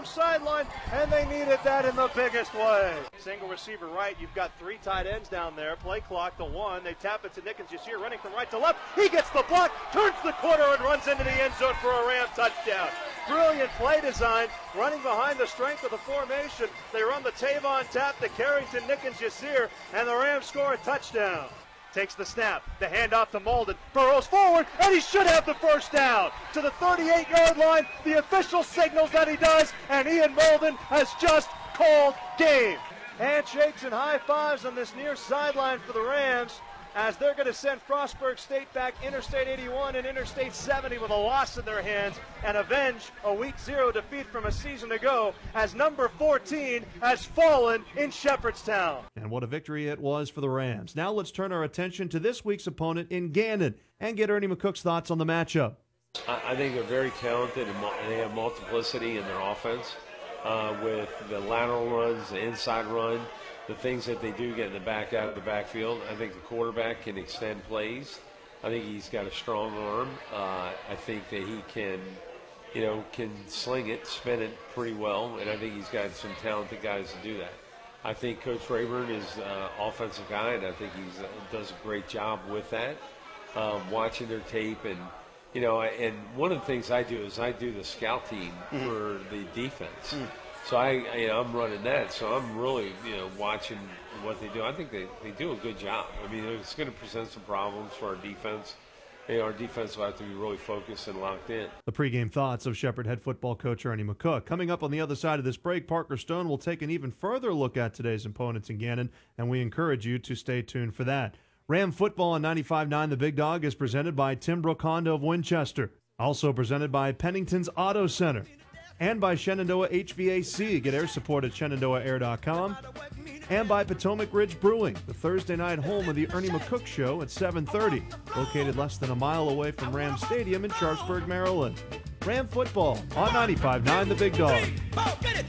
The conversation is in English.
Rams sideline, and they needed that in the biggest way. Single receiver right, you've got 3 tight ends down there. Play clock to 1. They tap it to Nickens. You see her running from right to left. He gets the block, turns the corner, and runs into the end zone for a Ram touchdown. Brilliant play design, running behind the strength of the formation. They run the Tavon tap to Carrington, Nickens, Yasir, and the Rams score a touchdown. Takes the snap, the handoff to Molden, burrows forward, and he should have the first down. To the 38-yard line, the official signals that he does, and Ian Molden has just called game. Handshakes and high fives on this near sideline for the Rams, as they're going to send Frostburg State back Interstate 81 and Interstate 70 with a loss in their hands and avenge a Week 0 defeat from a season ago, as number 14 has fallen in Shepherdstown. And what a victory it was for the Rams. Now let's turn our attention to this week's opponent in Gannon and get Ernie McCook's thoughts on the matchup. I think they're very talented and they have multiplicity in their offense with the lateral runs, the inside run, the things that they do get in the back out of the backfield. I think the quarterback can extend plays. I think he's got a strong arm. I think that he can sling it, spin it pretty well, and I think he's got some talented guys to do that. I think Coach Rayburn is an offensive guy, and I think he does a great job with that. Watching their tape, and and one of the things I do is I do the scout team for the defense. So I'm running that, so I'm really watching what they do. I think they do a good job. I mean, it's going to present some problems for our defense. Our defense will have to be really focused and locked in. The pregame thoughts of Shepherd head football coach Ernie McCook. Coming up on the other side of this break, Parker Stone will take an even further look at today's opponents in Gannon, and we encourage you to stay tuned for that. Ram football on 95.9 The Big Dog is presented by Tim Brook Honda of Winchester. Also presented by Pennington's Auto Center. And by Shenandoah HVAC. Get air support at ShenandoahAir.com. And by Potomac Ridge Brewing, the Thursday night home of the Ernie McCook Show at 7:30. Located less than a mile away from Ram Stadium in Sharpsburg, Maryland. Ram football on 95.9 The Big Dog.